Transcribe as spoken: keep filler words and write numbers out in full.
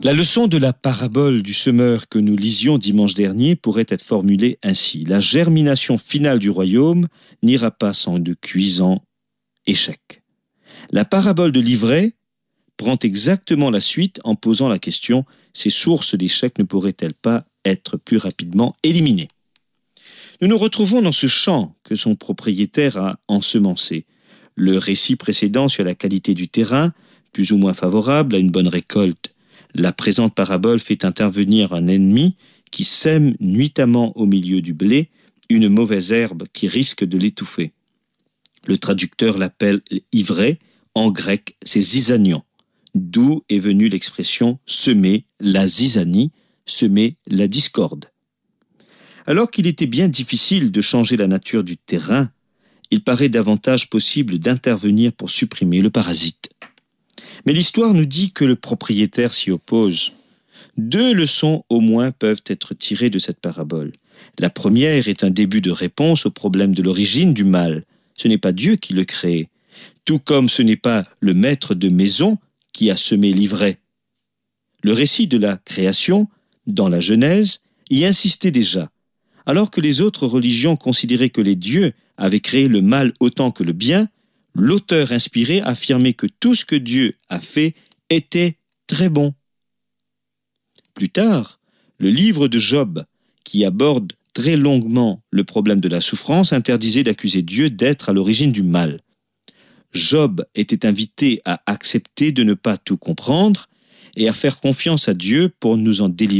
La leçon de la parabole du semeur que nous lisions dimanche dernier pourrait être formulée ainsi. La germination finale du royaume n'ira pas sans de cuisants échecs. La parabole de l'ivraie prend exactement la suite en posant la question « Ces sources d'échecs ne pourraient-elles pas être plus rapidement éliminées ?» Nous nous retrouvons dans ce champ que son propriétaire a ensemencé. Le récit précédent sur la qualité du terrain, plus ou moins favorable à une bonne récolte. La présente parabole fait intervenir un ennemi qui sème nuitamment au milieu du blé une mauvaise herbe qui risque de l'étouffer. Le traducteur l'appelle ivraie, en grec c'est zizanion, d'où est venue l'expression semer la zizanie, semer la discorde. Alors qu'il était bien difficile de changer la nature du terrain, il paraît davantage possible d'intervenir pour supprimer le parasite. Mais l'histoire nous dit que le propriétaire s'y oppose. Deux leçons au moins peuvent être tirées de cette parabole. La première est un début de réponse au problème de l'origine du mal. Ce n'est pas Dieu qui le crée, tout comme ce n'est pas le maître de maison qui a semé l'ivraie. Le récit de la création, dans la Genèse, y insistait déjà. Alors que les autres religions considéraient que les dieux avaient créé le mal autant que le bien, l'auteur inspiré affirmait que tout ce que Dieu a fait était très bon. Plus tard, le livre de Job, qui aborde très longuement le problème de la souffrance, interdisait d'accuser Dieu d'être à l'origine du mal. Job était invité à accepter de ne pas tout comprendre et à faire confiance à Dieu pour nous en délivrer.